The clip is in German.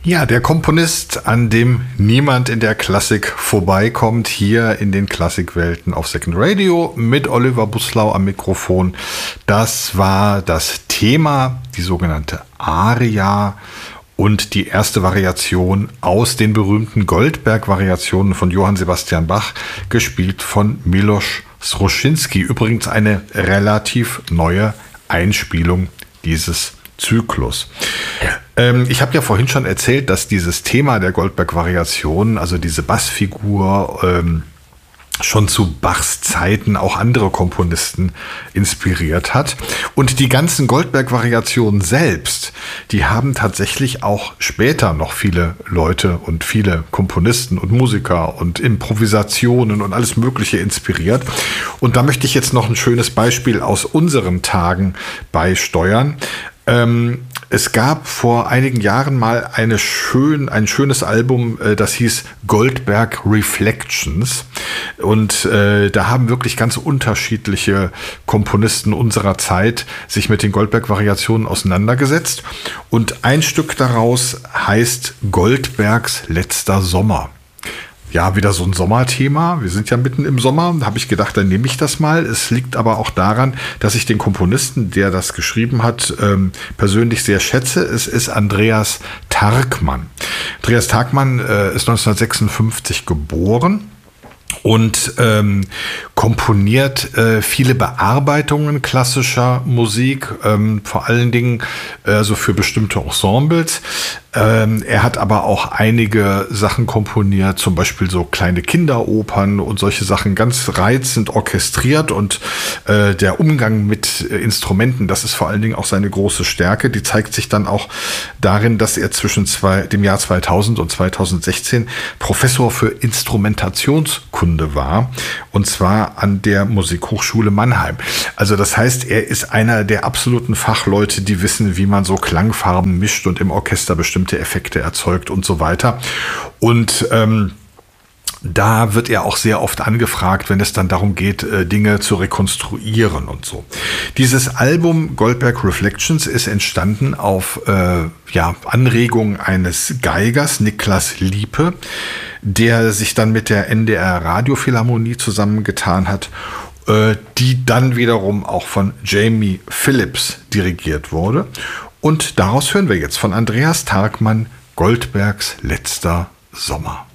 Ja, der Komponist, an dem niemand in der Klassik vorbeikommt, hier in den Klassikwelten auf Second Radio mit Oliver Bußlau am Mikrofon. Das war das Thema, die sogenannte Aria und die erste Variation aus den berühmten Goldberg-Variationen von Johann Sebastian Bach, gespielt von Milos Sroschinski. Übrigens eine relativ neue Einspielung dieses Zyklus. Ich habe ja vorhin schon erzählt, dass dieses Thema der Goldberg-Variationen, also diese Bassfigur, schon zu Bachs Zeiten auch andere Komponisten inspiriert hat. Und die ganzen Goldberg-Variationen selbst, die haben tatsächlich auch später noch viele Leute und viele Komponisten und Musiker und Improvisationen und alles Mögliche inspiriert. Und da möchte ich jetzt noch ein schönes Beispiel aus unseren Tagen beisteuern. Es gab vor einigen Jahren mal ein schönes Album, das hieß Goldberg Reflections. Und da haben wirklich ganz unterschiedliche Komponisten unserer Zeit sich mit den Goldberg-Variationen auseinandergesetzt. Und ein Stück daraus heißt Goldbergs letzter Sommer. Ja, wieder so ein Sommerthema. Wir sind ja mitten im Sommer. Da habe ich gedacht, dann nehme ich das mal. Es liegt aber auch daran, dass ich den Komponisten, der das geschrieben hat, persönlich sehr schätze. Es ist Andreas Tarkman. Andreas Tarkman ist 1956 geboren und komponiert viele Bearbeitungen klassischer Musik, vor allen Dingen so für bestimmte Ensembles. Er hat aber auch einige Sachen komponiert, zum Beispiel so kleine Kinderopern und solche Sachen, ganz reizend orchestriert, und der Umgang mit Instrumenten, das ist vor allen Dingen auch seine große Stärke. Die zeigt sich dann auch darin, dass er zwischen dem Jahr 2000 und 2016 Professor für Instrumentationskunde war, und zwar an der Musikhochschule Mannheim. Also das heißt, er ist einer der absoluten Fachleute, die wissen, wie man so Klangfarben mischt und im Orchester bestimmte Effekte erzeugt und so weiter. Und da wird er auch sehr oft angefragt, wenn es dann darum geht, Dinge zu rekonstruieren und so. Dieses Album Goldberg Reflections ist entstanden auf Anregung eines Geigers, Niklas Liepe, der sich dann mit der NDR Radiophilharmonie zusammengetan hat, die dann wiederum auch von Jamie Phillips dirigiert wurde. Und daraus hören wir jetzt von Andreas Tarkman Goldbergs letzter Sommer.